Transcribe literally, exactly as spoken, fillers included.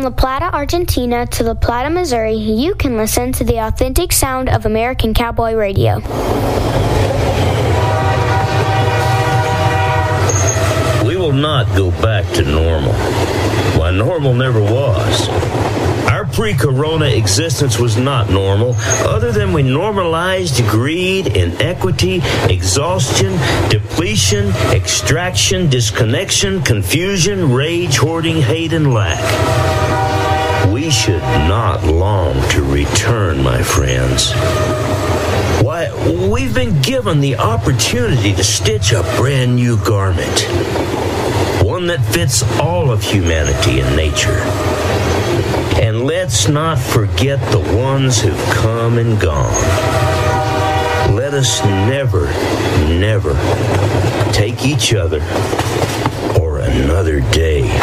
From La Plata, Argentina to La Plata, Missouri, you can listen to the authentic sound of American Cowboy Radio. We will not go back to normal. Why, normal never was. Our pre-corona existence was not normal, other than we normalized greed, inequity, exhaustion, depletion, extraction, disconnection, confusion, rage, hoarding, hate, and lack. We should not long to return, my friends. Why, we've been given the opportunity to stitch a brand new garment, one that fits all of humanity and nature. And let's not forget the ones who've come and gone. Let us never, never take each other or another day